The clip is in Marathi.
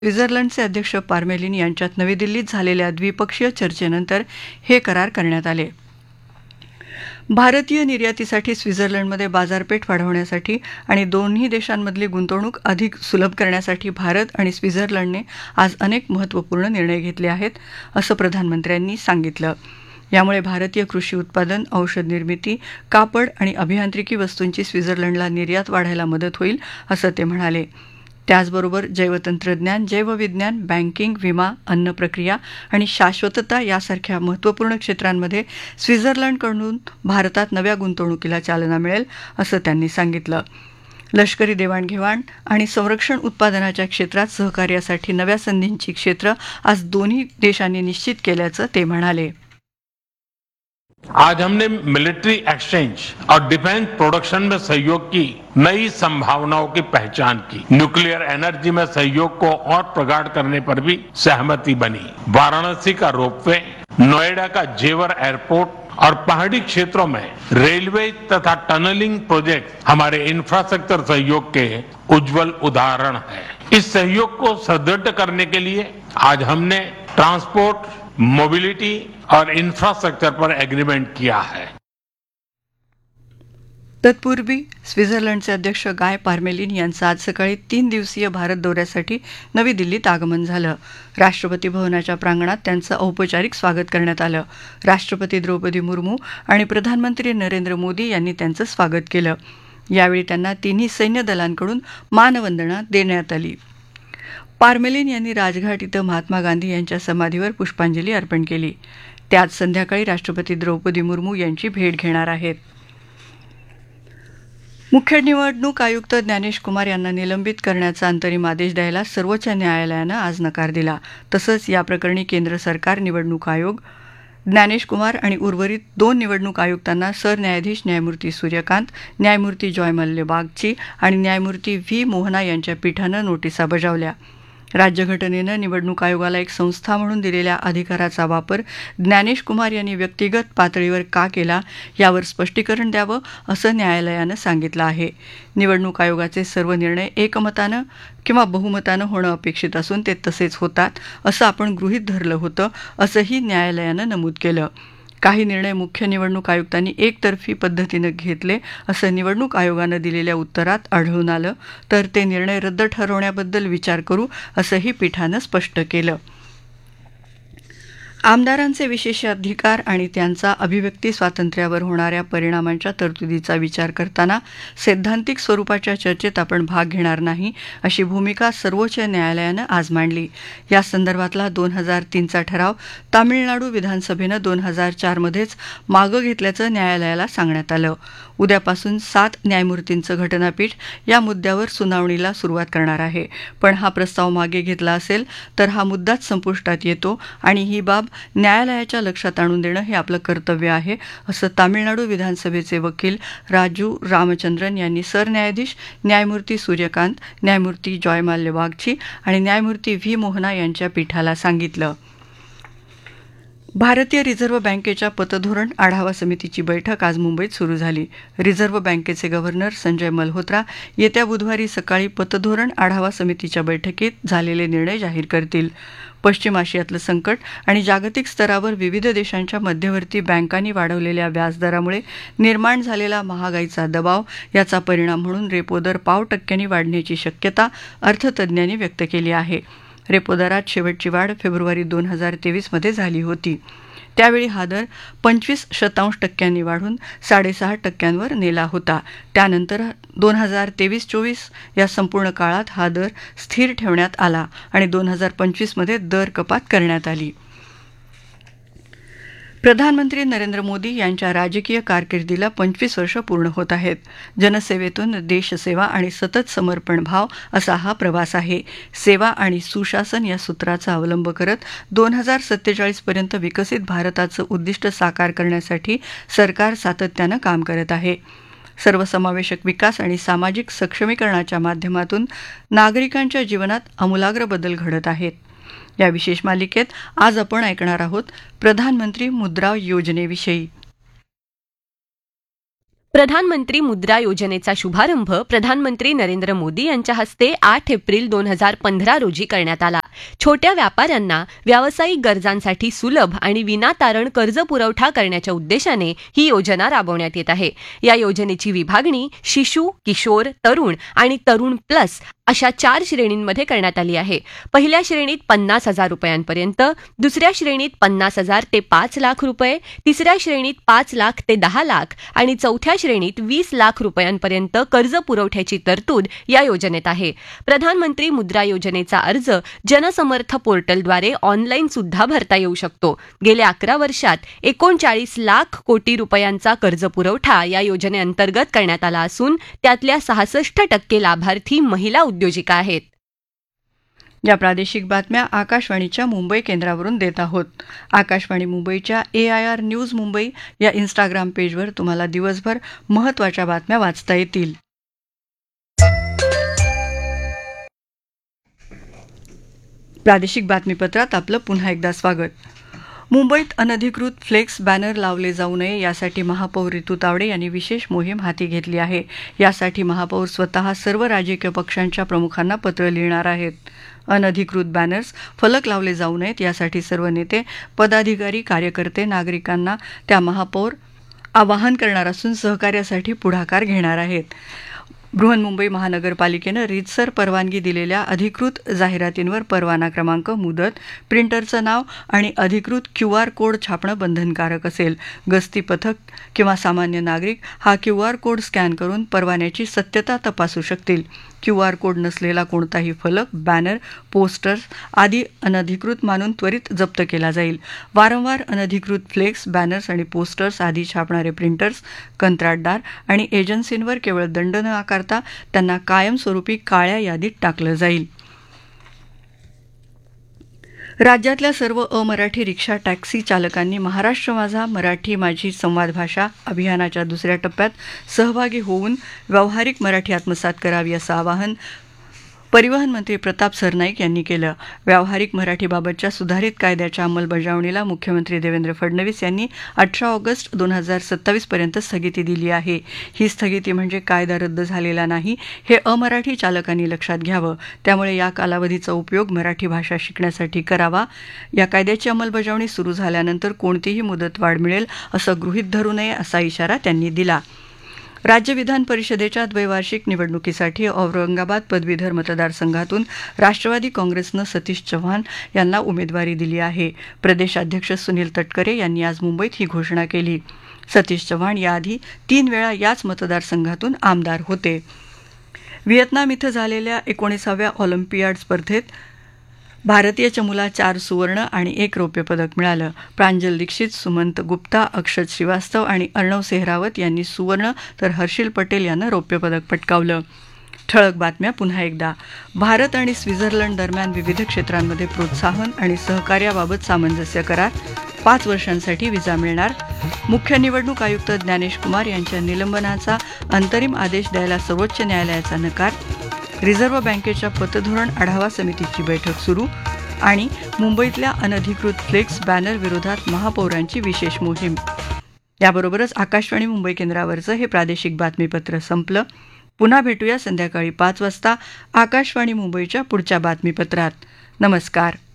स्वित्झर्लंडचे अध्यक्ष पार्मेलिन यांच्यात नवी दिल्लीत झालेल्या द्विपक्षीय चर्चेनंतर हे करार करण्यात आले. भारतीय निर्यातीसाठी स्वित्झर्लंडमध्ये बाजारपेठ वाढवण्यासाठी आणि दोन्ही देशांमधली गुंतवणूक अधिक सुलभ करण्यासाठी भारत आणि स्वित्झर्लंडने आज अनेक महत्त्वपूर्ण निर्णय घेतले आहेत, असं प्रधानमंत्र्यांनी सांगितलं. यामुळे भारतीय कृषी उत्पादन, औषध निर्मिती, कापड आणि अभियांत्रिकी वस्तूंची स्वित्झर्लंडला निर्यात वाढायला मदत होईल, असं ते म्हणाले. त्याचबरोबर जैवतंत्रज्ञान, जैवविज्ञान, बँकिंग, विमा, अन्न प्रक्रिया आणि शाश्वतता यासारख्या महत्त्वपूर्ण क्षेत्रांमध्ये स्वित्झर्लंडकडून भारतात नव्या गुंतवणुकीला चालना मिळेल, असं त्यांनी सांगितलं. लष्करी देवाणघेवाण आणि संरक्षण उत्पादनाच्या क्षेत्रात सहकार्यासाठी नव्या संधींची क्षेत्र आज दोन्ही देशांनी निश्चित केल्याचं ते म्हणाले. आज हमने मिलिट्री एक्सचेंज और डिफेंस प्रोडक्शन में सहयोग की नई संभावनाओं की पहचान की. न्यूक्लियर एनर्जी में सहयोग को और प्रगाढ़ करने पर भी सहमति बनी. वाराणसी का रोपवे, नोएडा का जेवर एयरपोर्ट और पहाड़ी क्षेत्रों में रेलवे तथा टनलिंग प्रोजेक्ट हमारे इंफ्रास्ट्रक्चर सहयोग के उज्जवल उदाहरण हैं. इस सहयोग को सुदृढ़ करने के लिए आज हमने ट्रांसपोर्ट, मोबिलिटी और इंफ्रास्ट्रक्चर पर एग्रीमेंट किया है. तत्पूर्वी स्वित्झर्लंडचे अध्यक्ष गाय पार्मेलिन यांचं आज सकाळी 3 दिवसीय भारत दौऱ्यासाठी नवी दिल्लीत आगमन झालं. राष्ट्रपती भवनाच्या प्रांगणात त्यांचं औपचारिक स्वागत करण्यात आलं. राष्ट्रपती द्रौपदी मुर्मू आणि प्रधानमंत्री नरेंद्र मोदी यांनी त्यांचं स्वागत केलं. यावेळी त्यांना तिन्ही सैन्य दलांकडून मानवंदना देण्यात आली. पार्मेलिन यांनी राजघाट इथं महात्मा गांधी यांच्या समाधीवर पुष्पांजली अर्पण केली. ते आज संध्याकाळी राष्ट्रपती द्रौपदी मुर्मू यांची भेट घेणार आहेत. मुख्य निवडणूक आयुक्त ज्ञानेश कुमार यांना निलंबित करण्याचा अंतरिम आदेश द्यायला सर्वोच्च न्यायालयानं आज नकार दिला. तसंच या प्रकरणी केंद्र सरकार, निवडणूक आयोग, ज्ञानेश कुमार आणि उर्वरित 2 निवडणूक आयुक्तांना सरन्यायाधीश न्यायमूर्ती सूर्यकांत, न्यायमूर्ती जॉयमल्ले बागची आणि न्यायमूर्ती व्ही मोहना यांच्या पीठानं नोटिसा बजावल्या. राज्यघटनेनं निवडणूक आयोगाला एक संस्था म्हणून दिलेल्या अधिकाराचा वापर ज्ञानेश कुमार यांनी व्यक्तिगत पातळीवर का केला यावर स्पष्टीकरण द्यावं, असं न्यायालयानं सांगितलं आहे. निवडणूक आयोगाचे सर्व निर्णय एकमतानं किंवा बहुमतानं होणं अपेक्षित असून ते तसेच होतात, असं आपण गृहीत धरलं होतं, असंही न्यायालयानं नमूद केलं. काही निर्णय मुख्य निवडणूक आयुक्तांनी एकतर्फी पद्धतीनं घेतले असं निवडणूक आयोगानं दिलेल्या उत्तरात आढळून आलं, तर ते निर्णय रद्द ठरवण्याबद्दल विचार करू, असंही पीठानं स्पष्ट केलं. आमदारांचे विशेषाधिकार आणि त्यांचा अभिव्यक्ती स्वातंत्र्यावर होणाऱ्या परिणामांच्या तरतुदीचा विचार करताना सैद्धांतिक स्वरूपाच्या चर्चेत आपण भाग घेणार नाही, अशी भूमिका सर्वोच्च न्यायालयानं आज मांडली. या संदर्भातला 2003चा ठराव तामिळनाडू विधानसभेनं 2004 मध्येच मागं घेतल्याचं न्यायालयाला सांगण्यात आलं. उद्यापासून 7 न्यायमूर्तींचं घटनापीठ या मुद्द्यावर सुनावणीला सुरुवात करणार आहे. पण हा प्रस्ताव मागे घेतला असेल तर हा मुद्दाच संपुष्टात येतो आणि ही बाब न्यायालयाच्या लक्षात आणून देणं हे आपलं कर्तव्य आहे, असं तामिळनाडू विधानसभेचे वकील राजू रामचंद्रन यांनी सरन्यायाधीश न्यायमूर्ती सूर्यकांत, न्यायमूर्ती जॉयमाल्य बागची आणि न्यायमूर्ती व्ही मोहना यांच्या पीठाला सांगितलं. भारतीय रिझर्व्ह बँकेच्या पतधोरण आढावा समितीची बैठक आज मुंबईत सुरू झाली. रिझर्व्ह बँकेचे गव्हर्नर संजय मल्होत्रा येत्या बुधवारी सकाळी पतधोरण आढावा समितीच्या बैठकीत झालेले निर्णय जाहीर करतील. पश्चिम आशियातलं संकट आणि जागतिक स्तरावर विविध देशांच्या मध्यवर्ती बँकांनी वाढवलेल्या व्याजदरामुळे निर्माण झालेला महागाईचा दबाव याचा परिणाम म्हणून रेपो दर 0.5% वाढण्याची शक्यता अर्थतज्ज्ञांनी व्यक्त केली आहे. रेपो दरात शेवटची वाढ फेब्रुवारी 2023 मध्ये झाली होती. त्यावेळी हा दर 25% वाढून 6.5% नेला होता. त्यानंतर 2023-24 या संपूर्ण काळात हा दर स्थिर ठेवण्यात आला आणि 2025 मध्ये दर कपात करण्यात आली. प्रधानमंत्री नरेंद्र मोदी यांच्या राजकीय कारकिर्दीला 25 वर्ष पूर्ण होत आहेत. जनसेवेतून देशसेवा आणि सतत समर्पण भाव असा हा प्रवास आहे. सेवा आणि सुशासन या सूत्राचा अवलंब करत 2047 पर्यंत विकसित भारताचं उद्दिष्ट साकार करण्यासाठी सरकार सातत्यानं काम करत आहे. सर्वसमावेशक विकास आणि सामाजिक सक्षमीकरणाच्या माध्यमातून नागरिकांच्या जीवनात आमूलाग्र बदल घडत आहेत. या विशेष मालिकेत आज आपण ऐकणार आहोत प्रधानमंत्री मुद्रा योजनेविषयी. प्रधानमंत्री मुद्रा योजनेचा शुभारंभ प्रधानमंत्री नरेंद्र मोदी यांच्या हस्ते 8 एप्रिल 2015 रोजी करण्यात आला. छोट्या व्यापाऱ्यांना व्यावसायिक गरजांसाठी सुलभ आणि विनातारण कर्ज पुरवठा करण्याच्या उद्देशाने ही योजना राबवण्यात येत आहे. या योजनेची विभागणी शिशु, किशोर, तरुण आणि तरुण प्लस अशा 4 श्रेणींमध्ये करण्यात आली आहे. पहिल्या श्रेणीत 50,000 रुपयांपर्यंत, दुसऱ्या श्रेणीत 50,000 ते 5 लाख रुपये, तिसऱ्या श्रेणीत 5 लाख ते 10 लाख आणि चौथ्या श्रेणीत 20 लाख रुपयांपर्यंत कर्ज पुरवठ्याची तरतूद या योजनेत आहे. प्रधानमंत्री मुद्रा योजनेचा अर्ज जनसमर्थ पोर्टलद्वारे ऑनलाईन सुद्धा भरता येऊ शकतो. गेल्या 11 वर्षात 39 लाख कोटी रुपयांचा कर्ज पुरवठा या योजनेअंतर्गत करण्यात आला असून त्यातल्या 66% लाभार्थी महिला उद्योजिका आहेत. या प्रादेशिक बातम्या आकाशवाणीच्या मुंबई केंद्रावरून देत आहोत. आकाशवाणी मुंबईच्या AIR न्यूज मुंबई या इंस्टाग्राम पेजवर तुम्हाला दिवसभर महत्त्वाच्या बातम्या वाचता येतील. प्रादेशिक बातमीपत्रात आपलं पुन्हा एकदा स्वागत. मुंबईत अनधिकृत फ्लेक्स बॅनर लावले जाऊ नये यासाठी महापौर रितू तावडे यांनी विशेष मोहीम हाती घेतली आहे. यासाठी महापौर स्वतः सर्व राजकीय पक्षांच्या प्रमुखांना पत्र लिहिणार आहेत. अनधिकृत बॅनर्स, फलक लावले जाऊ नयेत यासाठी सर्व नेते, पदाधिकारी, कार्यकर्ते, नागरिकांना त्या महापौर आवाहन करणार असून सहकार्यासाठी पुढाकार घेणार आहेत. बृहन्मुंबई महानगरपालिकेनं रीतसर परवानगी दिलेल्या अधिकृत जाहिरातींवर परवाना क्रमांक, मुदत, प्रिंटरचं नाव आणि अधिकृत QR कोड छापणं बंधनकारक असेल. गस्ती पथक किंवा सामान्य नागरिक हा QR कोड स्कॅन करून परवान्याची सत्यता तपासू शकतील. QR कोड नसलेला कोणताही फलक, बॅनर, पोस्टर्स आदी अनधिकृत मानून त्वरित जप्त केला जाईल. वारंवार अनधिकृत फ्लेक्स, बॅनर्स आणि पोस्टर्स आदी छापणारे प्रिंटर्स, कंत्राटदार आणि एजन्सींवर केवळ दंड न आकारता त्यांना कायमस्वरूपी काळ्या यादीत टाकलं जाईल. राज्यातल्या सर्व अमराठी रिक्षा टॅक्सी चालकांनी महाराष्ट्र माझा, मराठी माझी संवाद भाषा अभियानाच्या दुसऱ्या टप्प्यात सहभागी होऊन व्यावहारिक मराठी आत्मसात करावी असं आवाहन परिवहन मंत्री प्रताप सरनाईक यांनी केलं. व्यावहारिक मराठीबाबतच्या सुधारित कायद्याच्या अंमलबजावणीला मुख्यमंत्री देवेंद्र फडणवीस यांनी 18 ऑगस्ट 2027 पर्यंत स्थगिती दिली आहे. ही स्थगिती म्हणजे कायदा रद्द झालेला नाही, हे अमराठी चालकांनी लक्षात घ्यावं. त्यामुळे या कालावधीचा उपयोग मराठी भाषा शिकण्यासाठी करावा. या कायद्याची अंमलबजावणी सुरू झाल्यानंतर कोणतीही मुदतवाढ मिळेल असं गृहीत धरू नये असा इशारा त्यांनी दिला. राज्य विधान परिषदेच्या द्वैवार्षिक निवडणुकीसाठी औरंगाबाद पदवीधर मतदारसंघातून राष्ट्रवादी काँग्रेसनं सतीश चव्हाण यांना उमेदवारी दिली आहे. प्रदेशाध्यक्ष सुनील तटकरे यांनी आज मुंबईत ही घोषणा केली. सतीश चव्हाण याआधी 3 वेळा याच मतदारसंघातून आमदार होते. व्हिएतनाम इथं झालेल्या 19व्या ऑलिम्पियाड स्पर्धेत भारतीय चमूला 4 सुवर्ण आणि 1 रौप्य पदक मिळालं. प्रांजल दीक्षित, सुमंत गुप्ता, अक्षत श्रीवास्तव आणि अर्णव सेहरावत यांनी सुवर्ण तर हर्षिल पटेल यानं रौप्य पदक पटकावलं. ठळक बातम्या पुन्हा एकदा. भारत आणि स्वित्झर्लंड दरम्यान विविध क्षेत्रांमध्ये प्रोत्साहन आणि सहकार्याबाबत सामंजस्य करार. 5 वर्षांसाठी व्हिसा मिळणार. मुख्य निवडणूक आयुक्त ज्ञानेश कुमार यांच्या निलंबनाचा अंतरिम आदेश द्यायला सर्वोच्च न्यायालयाचा नकार. रिझर्व्ह बँकेच्या पतधोरण आढावा समितीची बैठक सुरू आणि मुंबईतल्या अनधिकृत फ्लेक्स बॅनर विरोधात महापौरांची विशेष मोहीम. याबरोबरच आकाशवाणी मुंबई केंद्रावरचं हे प्रादेशिक बातमीपत्र संपलं. पुन्हा भेटूया संध्याकाळी 5 वाजता आकाशवाणी मुंबईच्या पुढच्या बातमीपत्रात. नमस्कार.